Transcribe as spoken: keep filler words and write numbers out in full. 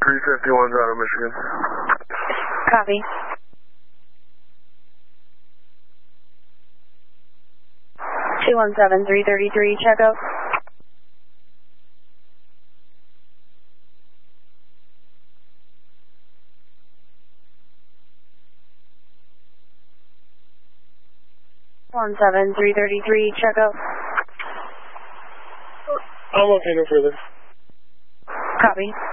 three fifty-one's out of Michigan. Copy. two one seven, three thirty-three, check out. one seven, three thirty-three, check out. I'm okay, no further. Copy.